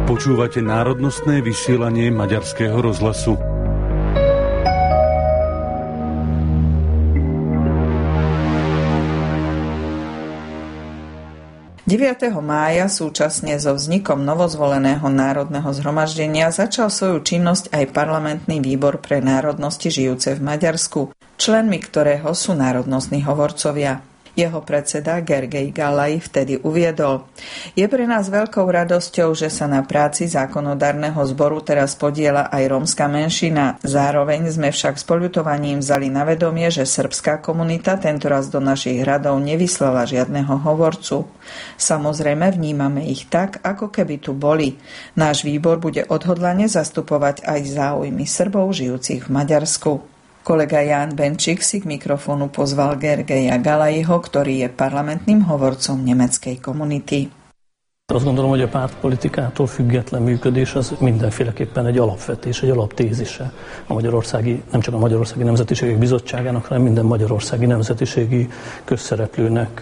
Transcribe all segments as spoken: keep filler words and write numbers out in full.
Počúvate národnostné vysielanie Maďarského rozhlasu. deviateho mája súčasne so vznikom novozvoleného národného zhromaždenia začal svoju činnosť aj parlamentný výbor pre národnosti žijúce v Maďarsku, členmi ktorého sú národnostní hovorcovia. Jeho predseda Gergely Galay vtedy uviedol: Je pre nás veľkou radosťou, že sa na práci zákonodárneho zboru teraz podieľa aj rómska menšina. Zároveň sme však s poľutovaním vzali na vedomie, že srbská komunita tentoraz do našich radov nevyslala žiadneho hovorcu. Samozrejme vnímame ich tak, ako keby tu boli. Náš výbor bude odhodlane zastupovať aj záujmy Srbov žijúcich v Maďarsku. Kolega Ján Benčík si k mikrofónu pozval Gergelya Galayho, ktorý je parlamentným hovorcom nemeckej komunity. Azt gondolom, hogy a pártpolitikától független működés az mindenféleképpen egy alapvetés, egy alaptézise a magyarországi, nem csak a Magyarországi Nemzetiségek Bizottságának, hanem minden magyarországi nemzetiségi közszereplőnek,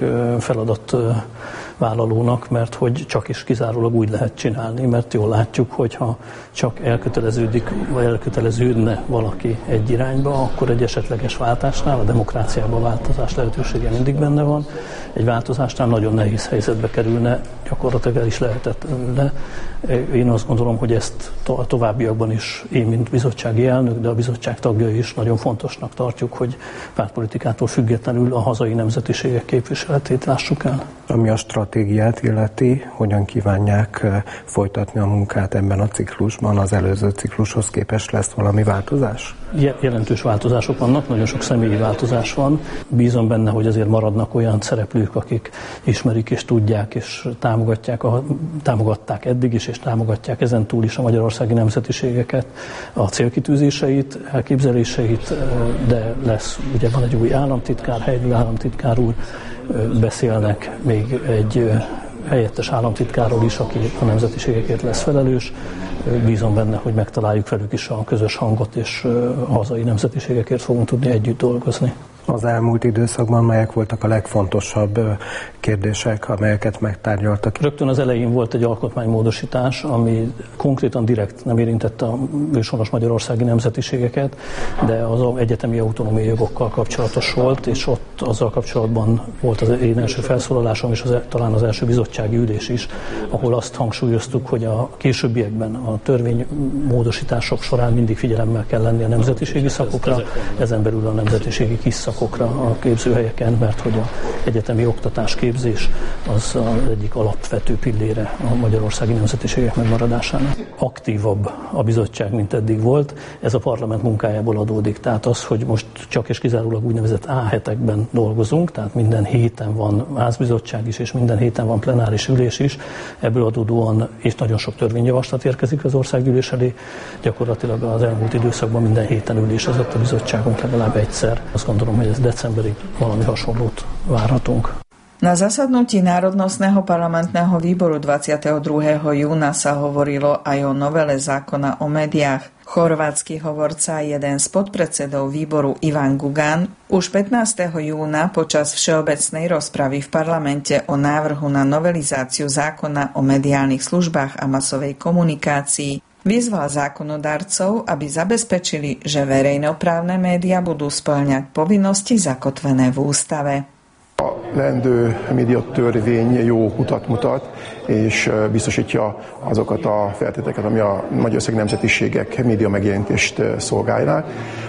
feladatvállalónak, mert hogy csak és kizárólag úgy lehet csinálni, mert jól látjuk, hogyha csak elköteleződik, vagy elköteleződne valaki egy irányba, akkor egy esetleges váltásnál, a demokráciában a változás lehetősége mindig benne van, egy változásnál nagyon nehéz helyzetbe kerülne, gyakorlatilag el is lehetett le. Én azt gondolom, hogy ezt a továbbiakban is én, mint bizottsági elnök, de a bizottság tagjai is nagyon fontosnak tartjuk, hogy pártpolitikától függetlenül a hazai nemzetiségek képviseletét lássuk el. Ami a stratégiát illeti, hogyan kívánják folytatni a munkát ebben a ciklusban, az előző ciklushoz képest lesz valami változás? Jelentős változások vannak, nagyon sok személyi változás van. Bízom benne, hogy azért maradnak olyan szereplők, akik ismerik és tudják és támogatják, a, támogatták eddig is, és támogatják ezen túl is a magyarországi nemzetiségeket, a célkitűzéseit, elképzeléseit, de lesz, ugye van egy új államtitkár, helyi államtitkár úr, beszélnek még egy helyettes államtitkárról is, aki a nemzetiségekért lesz felelős. Bízom benne, hogy megtaláljuk velük is a közös hangot, és a hazai nemzetiségekért fogunk tudni együtt dolgozni. Az elmúlt időszakban melyek voltak a legfontosabb kérdések, amelyeket megtárgyaltak? Rögtön az elején volt egy alkotmánymódosítás, ami konkrétan direkt nem érintette a őshonos magyarországi nemzetiségeket, de az egyetemi autonómiai jogokkal kapcsolatos volt, és ott azzal kapcsolatban volt az én első felszólalásom, és az, talán az első bizottsági ülés is, ahol azt hangsúlyoztuk, hogy a későbbiekben a törvénymódosítások során mindig figyelemmel kell lenni a nemzetiségi szakokra, ezen belül a nemzetiségi kis szakokra a képzőhelyeken, mert hogy az egyetemi oktatás, képzés az az egyik alapvető pillére a magyarországi nemzetiségek megmaradásának. Aktívabb a bizottság, mint eddig volt, ez a parlament munkájából adódik. Tehát az, hogy most csak és kizárólag úgynevezett á hetekben dolgozunk, tehát minden héten van házbizottság is, és minden héten van plenáris ülés is, ebből adódóan és nagyon sok törvényjavaslat érkezik az országgyűlés elé. Gyakorlatilag az elmúlt időszakban minden héten ülésezett a bizottságunk legalább egyszer. Azt gondolom, hogy ez decemberig valami hasonlót várhatunk. Na zasadnutí Národnostného parlamentného výboru dvadsiateho druhého júna sa hovorilo aj o novele zákona o médiách. Chorvátsky hovorca, jeden z podpredsedov výboru Ivan Gugan, už pätnásteho júna počas všeobecnej rozpravy v parlamente o návrhu na novelizáciu zákona o mediálnych službách a masovej komunikácii vyzval zákonodarcov, aby zabezpečili, že verejnoprávne médiá budú spĺňať povinnosti zakotvené v ústave. A leendő médiatörvény jó utat mutat, és biztosítja azokat a feltételeket, ami a magyarországi nemzetiségek média megjelentést szolgálják.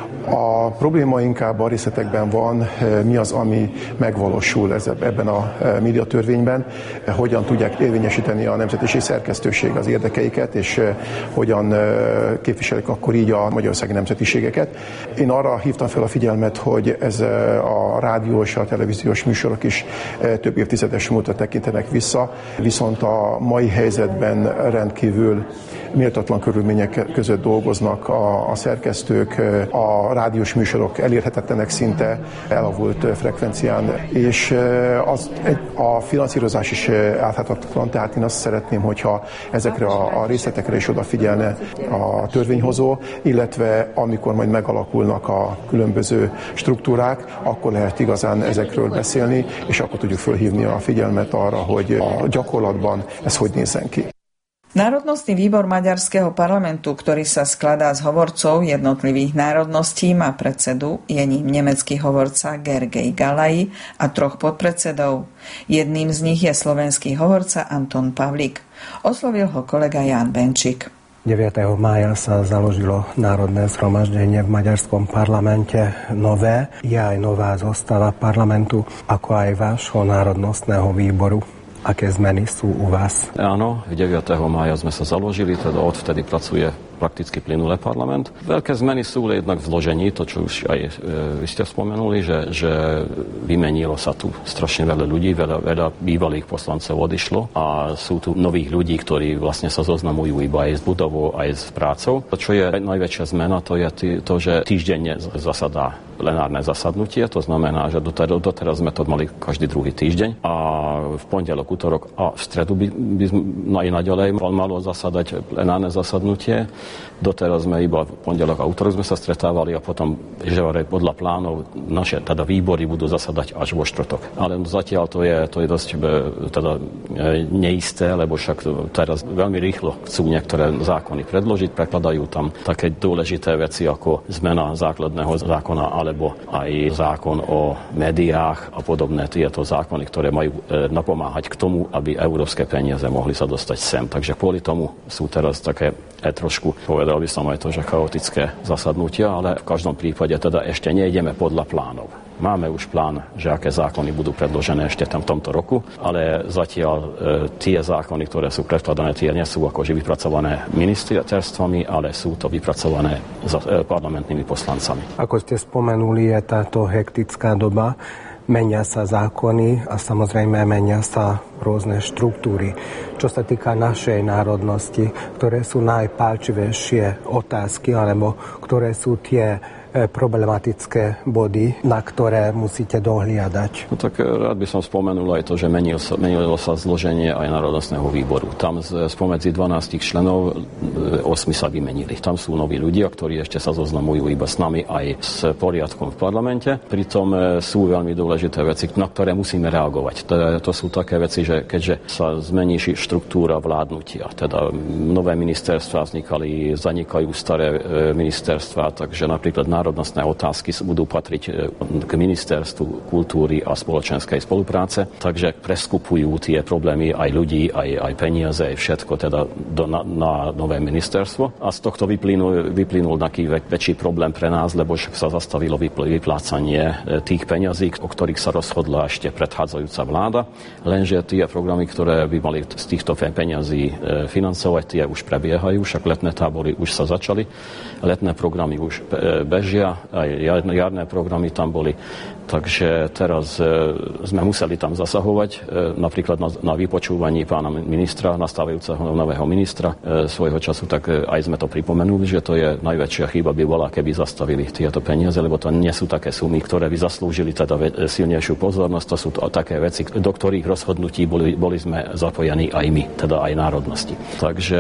A probléma inkább a részletekben van, mi az, ami megvalósul ebben a médiatörvényben, hogyan tudják érvényesíteni a nemzetiség szerkesztőség az érdekeiket, és hogyan képviselik akkor így a magyarországi nemzetiségeket. Én arra hívtam fel a figyelmet, hogy ez a rádiós, a televíziós műsorok is több évtizedes múltra tekintenek vissza, viszont a mai helyzetben rendkívül méltatlan körülmények között dolgoznak a, a szerkesztők, a rádiós műsorok elérhetetlenek szinte, elavult frekvencián, és az, a finanszírozás is áthatatlan, tehát én azt szeretném, hogyha ezekre a, a részletekre is odafigyelne a törvényhozó, illetve amikor majd megalakulnak a különböző struktúrák, akkor lehet igazán ezekről beszélni, és akkor tudjuk fölhívni a figyelmet arra, hogy a gyakorlatban ez hogy nézzen ki. Národnostný výbor maďarského parlamentu, ktorý sa skladá z hovorcov jednotlivých národností, má predsedu, je ním nemecký hovorca Gergely Galay a troch podpredsedov. Jedným z nich je slovenský hovorca Anton Pavlik. Oslovil ho kolega Ján Benčík. deviateho mája sa založilo Národné zhromaždenie v maďarskom parlamente nové. Je aj nová zostava parlamentu, ako aj vášho národnostného výboru. Aké zmeny sú u vás? Áno, deviateho mája sme sa založili, teda odvtedy pracuje prakticky plynule parlament. Veľké zmeny sú jednak v zložení, to čo už aj e, vy ste spomenuli, že, že vymenilo sa tu strašne veľa ľudí, veľa, veľa bývalých poslancov odišlo a sú tu nových ľudí, ktorí vlastne sa zoznamujú iba aj s budovou, aj s prácou. To, čo je najväčšia zmena, to je tý, to, že týždenne zasadá plenárne zasadnutie, to znamená, že doteraz, doteraz sme to mali každý druhý týždeň a v pondelok, útorok a v stredu by, by sme aj naďalej malo zasadať plenárne zasadnutie. Doteraz sme iba v pondelok a útorok sme sa stretávali a potom, že podľa plánov naše teda výbory budú zasadať až vo štvrtok. Ale zatiaľ to je, to je dosť teda neisté, lebo však teraz veľmi rýchlo chcú niektoré zákony predložiť, prekladajú tam také dôležité veci ako zmena základného zákona alebo aj zákon o médiách a podobné tieto zákony, ktoré majú napomáhať k tomu, aby európske peniaze mohli sa dostať sem. Takže kvôli tomu sú teraz také trošku, povedal by som aj to, že chaotické zasadnutia, ale v každom prípade teda ešte nejdeme podľa plánov. Máme už plán, že aké zákony budú predložené ešte tam v tomto roku, ale zatiaľ e, tie zákony, ktoré sú predkladané, tie nie sú akože vypracované ministerstvami, ale sú to vypracované za, e, parlamentnými poslancami. Ako ste spomenuli, je táto hektická doba. Menia sa zákony a samozrejme menia sa rôzne štruktúry. Čo sa týka našej národnosti, ktoré sú najpálčivejšie otázky, alebo ktoré sú tie problematické body, na ktoré musíte dohliadať? No tak rád by som spomenul aj to, že menil sa, menilo sa zloženie aj Národnostného výboru. Tam z, spomedzi dvanástich členov osmi sa vymenili. Tam sú noví ľudia, ktorí ešte sa zoznamujú iba s nami aj s poriadkom v parlamente. Pritom sú veľmi dôležité veci, na ktoré musíme reagovať. To, to sú také veci, že keďže sa zmení štruktúra vládnutia, teda nové ministerstvá vznikali, zanikajú staré ministerstvá, takže napríklad národnostné otázky budú patriť k Ministerstvu kultúry a spoločenskej spolupráce, takže preskupujú tie problémy aj ľudí, aj, aj peniaze, aj všetko teda do, na, na nové ministerstvo. A z tohto vyplynul, vyplynul taký väč, väčší problém pre nás, lebo však sa zastavilo vyplácanie tých peňazí, o ktorých sa rozhodla ešte predchádzajúca vláda, lenže tie programy, ktoré by mali z týchto peňazí financovať, tie už prebiehajú, však letné tábory už sa začali, letné programy už bežia, aj jarné programy tam boli. Takže teraz e, sme museli tam zasahovať, e, napríklad na, na vypočúvaní pána ministra, nastávajúceho nového ministra e, svojho času, tak e, aj sme to pripomenuli, že to je najväčšia chyba by bola, keby zastavili tieto peniaze, lebo to nie sú také sumy, ktoré by zaslúžili teda silnejšiu pozornosť, to sú to také veci, do ktorých rozhodnutí boli, boli sme zapojení aj my, teda aj národnosti. Takže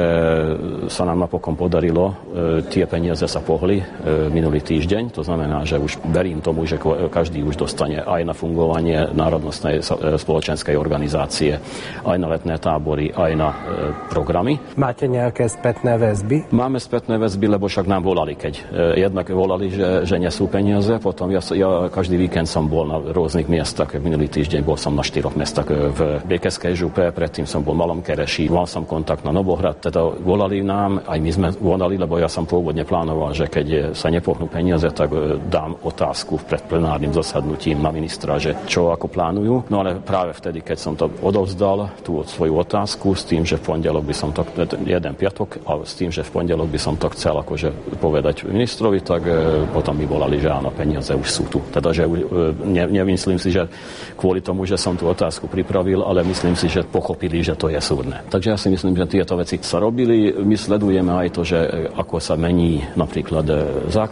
sa nám napokon podarilo, e, tie peniaze sa pohli e, minulý týždeň, to znamená, že už verím tomu, že každý už dostane aj na fungovanie národnostnej spoločenskej organizácie, aj na letné tábory, aj na e, programy. Máte nejaké spätné väzby? Máme spätné väzby, lebo však nám volali, keď e, jednak volali, že, že nie sú peniaze, potom ja, ja každý víkend som bol na rôznych miestach, minulý týždeň bol som na štyroch miestach v Biekeskej župe, predtým som bol v Malom Kereši, mal som kontakt na Novohrad, teda volali nám, aj my sme volali, lebo ja som pôvodne plánoval, že keď sa nepohnú peniaze, tak e, dám otázku pred plenárnym zasadnutím na ministra, že čo ako plánujú. No ale práve vtedy, keď som to odovzdal, tú svoju otázku s tým, že v pondelok by som to, jeden piatok, a s tým, že v pondelok by som to chcel akože povedať ministrovi, tak e, potom mi volali, že áno, peniaze už sú tu. Teda, že e, ne, nemyslím si, že kvôli tomu, že som tú otázku pripravil, ale myslím si, že pochopili, že to je súdne. Takže ja si myslím, že tieto veci sa robili. My sledujeme aj to, že ako sa mení napríklad základný zákon,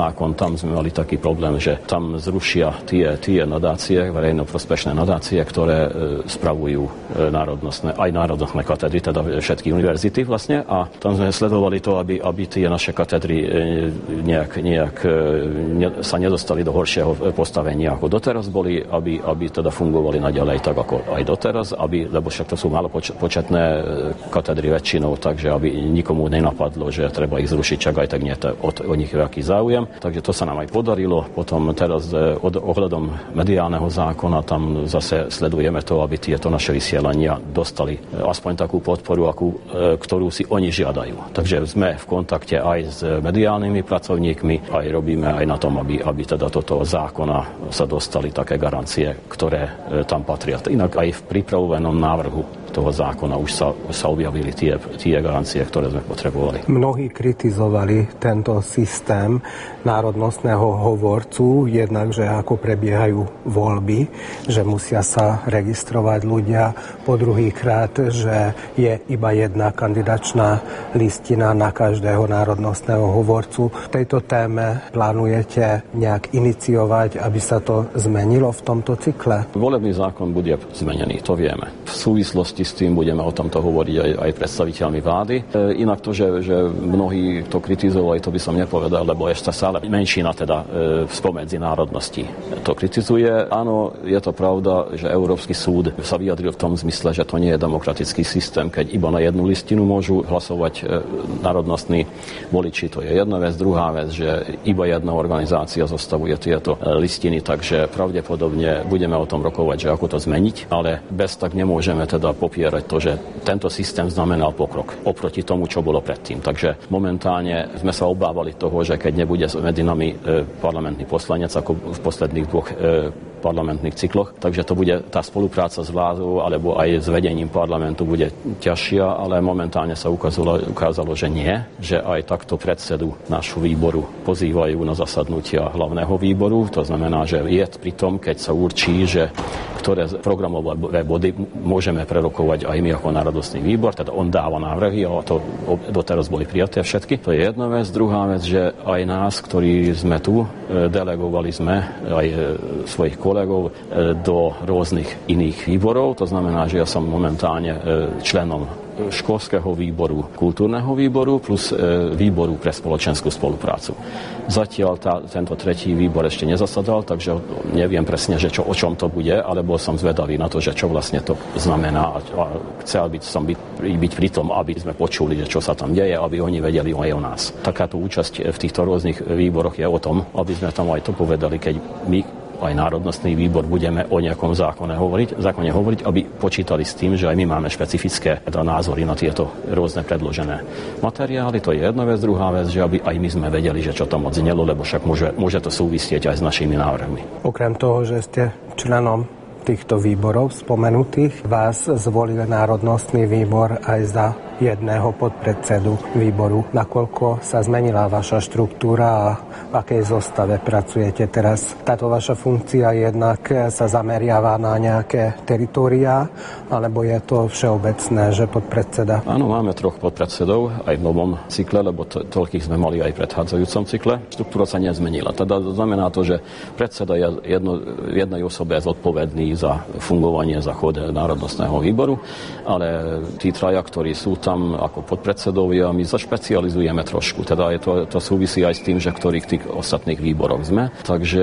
zákon, tam sme mali taký problém, že tam zrušia tie, tie nadácie, verejnoprospešné nadácie, ktoré e, spravujú e, národnostné, aj národnostné katedry, teda všetky univerzity vlastne. A tam sme sledovali to, aby, aby tie naše katedry e, nejak, nejak e, ne, sa nedostali do horšieho postavenia, ako doteraz boli, aby, aby teda fungovali naďalej tak, ako aj doteraz, aby, lebo však to sú málo poč- početné katedry väčšinou, takže aby nikomu nenapadlo, že treba ich zrušiť, čak aj tak nie je od, od nich veľký záujem. Takže to sa nám aj podarilo. Potom teraz od ohľadom mediálneho zákona tam zase sledujeme to, aby tieto naše vysielania dostali aspoň takú podporu, akú, ktorú si oni žiadajú. Takže sme v kontakte aj s mediálnymi pracovníkmi, aj robíme aj na tom, aby, aby teda toto zákona sa dostali také garancie, ktoré tam patria. Inak aj v pripravovanom návrhu toho zákona už sa, sa objavili tie, tie garancie, ktoré sme potrebovali. Mnohí kritizovali tento systém národnostného hovorcu, jednak, že ako prebiehajú voľby, že musia sa registrovať ľudia, po druhý krát, že je iba jedna kandidačná listina na každého národnostného hovorcu. V tejto téme plánujete nejak iniciovať, aby sa to zmenilo v tomto cykle? Volebný zákon bude zmenený, to vieme. V súvislosti s tým budeme o tomto hovoriť aj, aj predstaviteľmi vlády. E, inak to, že, že mnohí to kritizovali, to by som nepovedal, lebo ešte stále menšina teda e, spomedzi národností to kritizuje. Áno, je to pravda, že Európsky súd sa vyjadril v tom zmysle, že to nie je demokratický systém, keď iba na jednu listinu môžu hlasovať e, národnostní voliči. To je jedna vec. Druhá vec, že iba jedna organizácia zostavuje tieto e, listiny, takže pravdepodobne budeme o tom rokovať, že ako to zmeniť, ale bez tak nemôžeme teda popierať to, že tento systém znamenal pokrok oproti tomu, čo bolo predtým. Takže momentálne sme sa obávali toho, že keď nebude medzi nami e, parlamentný poslanec, ako v posledných dvoch e, parlamentných cykloch, takže to bude tá spolupráca s vládou alebo aj s vedením parlamentu bude ťažšia, ale momentálne sa ukázalo, ukázalo, že nie, že aj takto predsedu nášho výboru pozývajú na zasadnutia hlavného výboru. To znamená, že je pri tom, keď sa určí, že ktoré programové body môžeme prerokovať aj my ako národnostný výbor, teda on dáva návrhy a to doteraz boli prijaté všetky. To je jedna vec. Druhá vec, že aj nás, ktorí sme tu, delegovali sme aj svojich kolegov do rôznych iných výborov. To znamená, že ja som momentálne členom školského výboru, kultúrneho výboru plus e, výboru pre spoločenskú spoluprácu. Zatiaľ tá, tento tretí výbor ešte nezasadal, takže neviem presne, že čo, o čom to bude, ale bol som zvedavý na to, že čo vlastne to znamená. A chcel byť som byť, byť pri tom, aby sme počuli, že čo sa tam deje, aby oni vedeli aj o nás. Takáto účasť v týchto rôznych výboroch je o tom, aby sme tam aj to povedali, keď my aj národnostný výbor budeme o nejakom zákone hovoriť, zákone hovoriť, aby počítali s tým, že aj my máme špecifické názory na tieto rôzne predložené materiály. To je jedna vec. Druhá vec, že aby aj my sme vedeli, že čo tam odznelo, lebo však môže, môže to súvisieť aj s našimi návrhmi. Okrem toho, že ste členom týchto výborov spomenutých, vás zvolil Národnostný výbor aj za jedného podpredsedu výboru. Nakoľko sa zmenila vaša štruktúra a v akej zostave pracujete teraz? Táto vaša funkcia jednak sa zameriava na nejaké teritória, alebo je to všeobecné, že podpredseda? Áno, máme troch podpredsedov aj v novom cykle, lebo to, toľkých sme mali aj v predchádzajúcom cykle. Štruktúra sa nezmenila. Teda znamená to, že predseda je jedno, jednej osobe zodpovedný za fungovanie, za chod Národnostného výboru, ale tí traja, ktorí sú tam ako podpredsedovia, my zašpecializujeme trošku. Teda je to, to súvisí aj s tým, že ktorých tých ostatných výboroch sme. Takže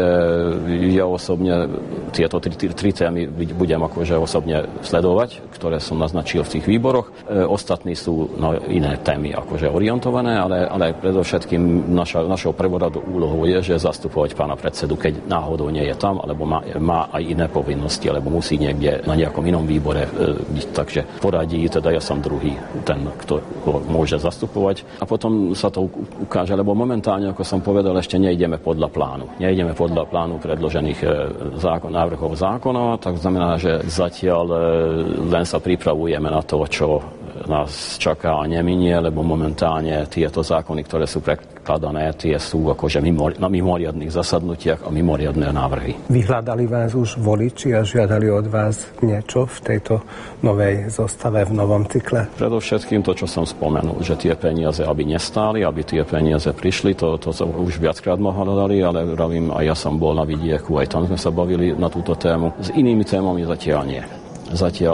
ja osobne tieto tri, tri, tri témy budem akože osobne sledovať, ktoré som naznačil v tých výboroch. E, ostatní sú na iné témy akože orientované, ale, ale predovšetkým naša, našou prvoradou úlohou je, že zastupovať pána predsedu, keď náhodou nie je tam, alebo má, má aj iné povinnosti, alebo musí niekde na nejakom inom výbore e, byť. Takže poradí, teda ja som druhý, ten, kto ho môže zastupovať. A potom sa to ukáže, lebo momentálne, ako som povedal, ešte nejdeme podľa plánu. Nejdeme podľa plánu predložených e, zákon, návrhov zákona, tak znamená, že zatiaľ e, len sa pripravujeme na to, čo nás čaká a neminie, lebo momentálne tieto zákony, ktoré sú prekladané, tie sú akože mimori- na mimoriadnych zasadnutiach a mimoriadne návrhy. Vyhľadali vás už voliči a žiadali od vás niečo v tejto novej zostave, v novom cykle? Predovšetkým to, čo som spomenul, že tie peniaze, aby nestáli, aby tie peniaze prišli, to, to sa už viackrát hľadali, ale vravím, aj ja som bol na vidieku, aj tam sme sa bavili na túto tému. S inými témami zatiaľ nie. Zatiaľ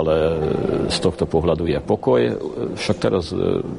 z tohto pohľadu je pokoj. Však teraz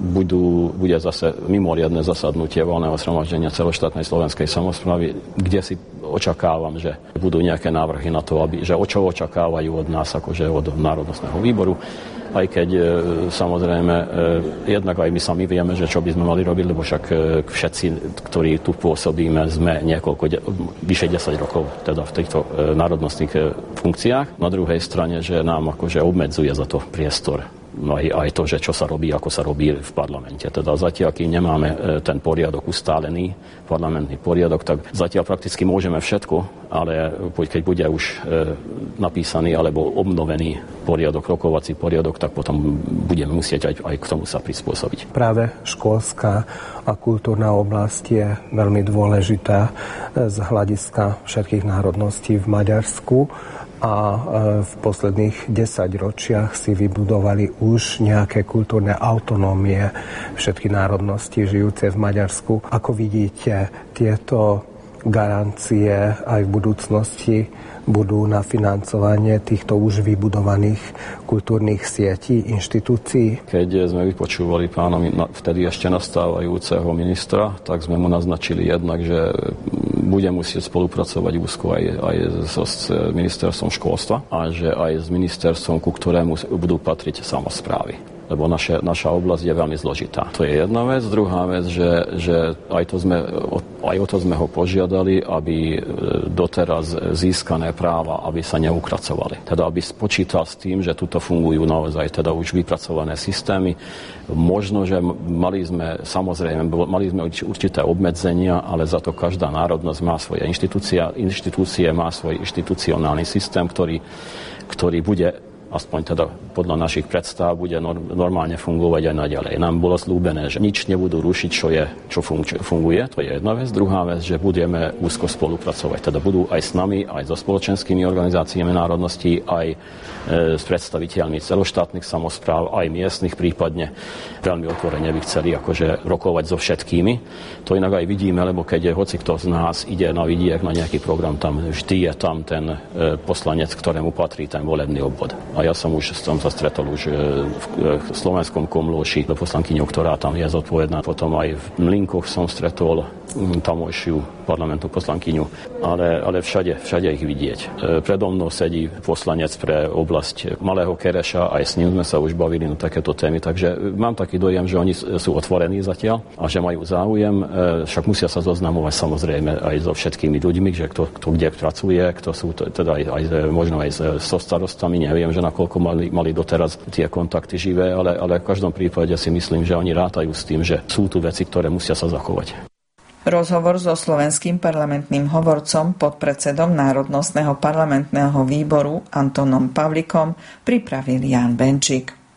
budú, bude zase mimoriadne zasadnutie valného zhromaždenia celoštátnej slovenskej samosprávy, kde si očakávam, že budú nejaké návrhy na to, aby, že o čo očakávajú od nás, akože od Národnostného výboru. Aj keď samozrejme jednak aj my sami vieme, že čo by sme mali robiť, lebo však všetci, ktorí tu pôsobíme, sme niekoľko, vyše desať rokov teda v týchto národnostných funkciách. Na druhej strane, že nám akože obmedzuje za to priestor. No aj, aj to, že čo sa robí, ako sa robí v parlamente. Teda zatiaľ, kým nemáme ten poriadok ustálený, parlamentný poriadok, tak zatiaľ prakticky môžeme všetko, ale keď bude už napísaný alebo obnovený poriadok, rokovací poriadok, tak potom budeme musieť aj, aj k tomu sa prispôsobiť. Práve školská a kultúrna oblasť je veľmi dôležitá z hľadiska všetkých národností v Maďarsku. A v posledných desaťročiach si vybudovali už nejaké kultúrne autonómie všetky národnosti žijúce v Maďarsku. Ako vidíte, tieto garancie aj v budúcnosti budú na financovanie týchto už vybudovaných kultúrnych sietí, inštitúcií? Keď sme vypočúvali pána vtedy ešte nastávajúceho ministra, tak sme mu naznačili jednak, že bude musieť spolupracovať úzko aj, aj so, s ministerstvom školstva a že aj s ministerstvom, ku ktorému budú patriť samosprávy. Lebo naše, naša oblasť je veľmi zložitá. To je jedna vec. Druhá vec, že, že aj, to sme, aj o to sme ho požiadali, aby doteraz získané práva, aby sa neukracovali. Teda aby spočítal s tým, že tuto fungujú naozaj teda už vypracované systémy. Možno, že mali sme, samozrejme, mali sme určité obmedzenia, ale za to každá národnosť má svoje inštitúcie, inštitúcie má svoj inštitucionálny systém, ktorý, ktorý bude aspoň teda podľa našich predstav bude normálne fungovať aj naďalej. Nám bolo slúbené, že nič nebudú rušiť, čo, je, čo funguje, to je jedna vec. Druhá vec, že budeme úzko spolupracovať. Teda budú aj s nami, aj so spoločenskými organizáciami národností, aj e, s predstaviteľmi celoštátnych samospráv, aj miestnych prípadne. Veľmi otvorene by chceli akože rokovať so všetkými. To inak aj vidíme, lebo keď je hoci kto z nás ide na vidiek na nejaký program, tam vždy je tam ten e, poslanec, ktorému patrí ten volebný obvod. A ja som už som sa stretol už v slovenskom Komlóši do poslankyňou, ktorá tam je zodpovedná. Potom aj v Mlynkoch som stretol tamojšiu parlamentnú poslankyňu, ale, ale všade, všade ich vidieť. Predo mnou sedí poslanec pre oblasť Malého Kereša, aj s ním sme sa už bavili na takéto témy, takže mám taký dojem, že oni sú otvorení zatiaľ a že majú záujem, však musia sa zoznamovať samozrejme aj so všetkými ľuďmi, že kto, kto kde pracuje, kto sú teda aj, aj možno aj so starostami, neviem, že nakoľko mali, mali doteraz tie kontakty živé, ale, ale v každom prípade si myslím, že oni rátajú s tým, že sú tu veci, ktoré musia sa zachovať. Rozhovor so slovenským parlamentným hovorcom, podpredsedom Národnostného parlamentného výboru Antonom Pavlikom pripravil Ján Benčík.